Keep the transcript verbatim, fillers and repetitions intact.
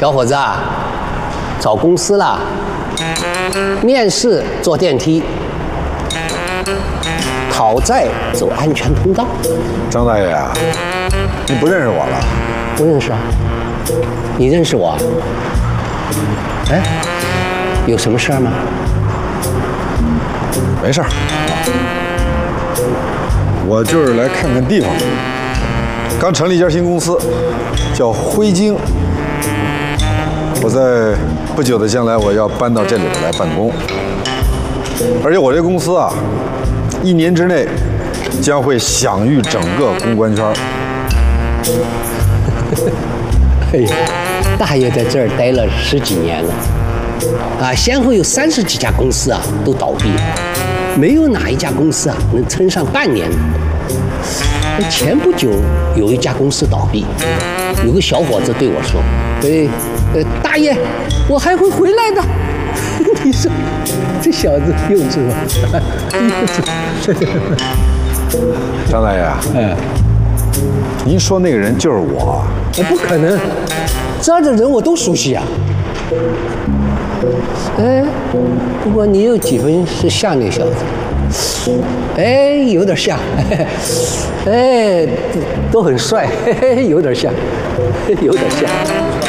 小伙子啊，找公司啦，面试坐电梯，讨债走安全通道。 张大爷啊，你不认识我了？ 不认识啊？你认识我？哎，有什么事儿吗？ 没事儿，我就是来看看地方。刚成立一家新公司，叫辉晶。我在不久的将来，我要搬到这里来办公。而且我这公司啊，一年之内将会享誉整个公关圈。 哎呀，大爷在这儿待了十几年了，啊，先后有三十几家公司啊都倒闭了，没有哪一家公司啊能撑上半年。前不久有一家公司倒闭，有个小伙子对我说：“哎，呃，大爷，我还会回来的。”你说这小子幼稚吗？幼稚。 张大爷啊， 嗯， 您说那个人就是我？ 不可能，这样的人我都熟悉啊。哎，不过你有几分是像那小子。哎，有点像，哎，都很帅，有点像，有点像。